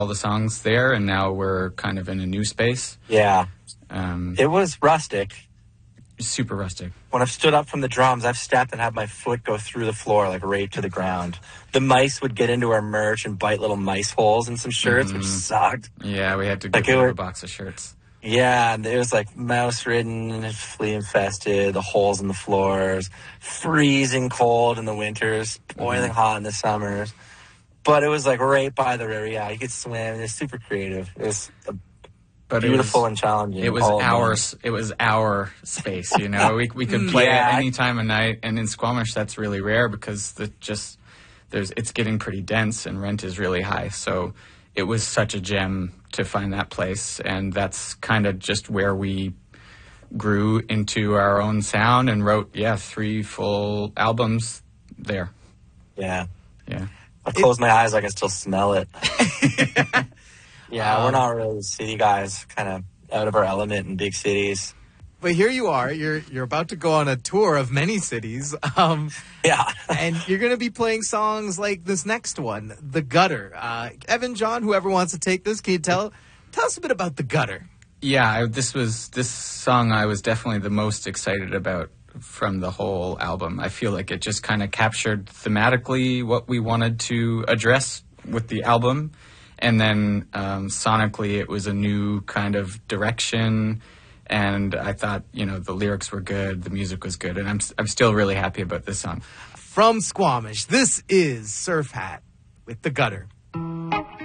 all the songs there, and now we're kind of in a new space. Yeah. It was rustic. Super rustic. When I've stood up from the drums, I've stepped and had my foot go through the floor, like right to the ground. The mice would get into our merch and bite little mice holes in some shirts, which sucked. Yeah, we had to give them a box of shirts. Yeah, and it was like mouse-ridden and flea-infested, the holes in the floors, freezing cold in the winters, boiling hot in the summers. But it was like right by the river. Yeah, you could swim. It was super creative. It was beautiful and challenging. It was our space, you know. We could play at any time of night, and in Squamish that's really rare because it's getting pretty dense and rent is really high. So it was such a gem to find that place, and that's kind of just where we grew into our own sound and wrote 3 full albums there. Yeah. Yeah. I close my eyes, I can still smell it. Yeah, we're not really city guys, kind of out of our element in big cities. But here you are. You're about to go on a tour of many cities. Yeah. And you're going to be playing songs like this next one, The Gutter. Evan, John, whoever wants to take this, can you tell us a bit about The Gutter? Yeah, this song I was definitely the most excited about from the whole album. I feel like it just kind of captured thematically what we wanted to address with the album. And then sonically, it was a new kind of direction. And I thought, the lyrics were good, the music was good. And I'm still really happy about this song. From Squamish, this is Surf Hat with The Gutter.